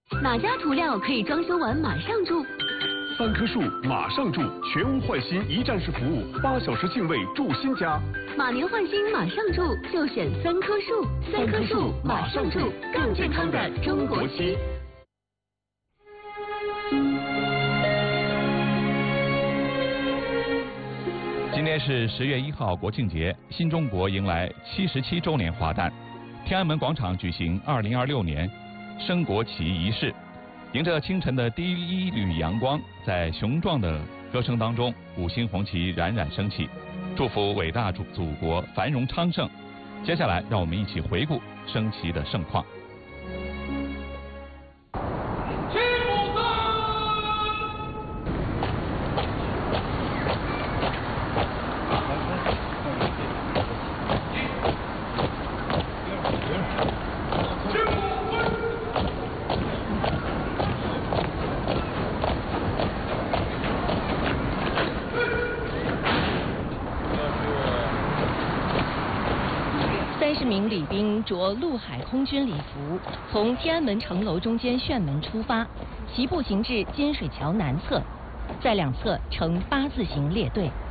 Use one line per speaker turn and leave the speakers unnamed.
哪家涂料可以装修完马上住
？3棵树马上住，全屋换新一站式服务，8小时净位住新家。
马年换新马上住，就选3棵树。3棵树马上住，更健康的中国区。
今天是10月1号国庆节，新中国迎来77周年华诞。天安门广场举行2026年升国旗仪式，迎着清晨的第一缕阳光，在雄壮的歌声当中，5星红旗冉冉升起，祝福伟大祖国繁荣昌盛。接下来，让我们一起回顾升旗的盛况。
30名礼兵着陆海空军礼服，从天安门城楼中间旋门出发，齐步行至金水桥南侧，在两侧呈8字形列队。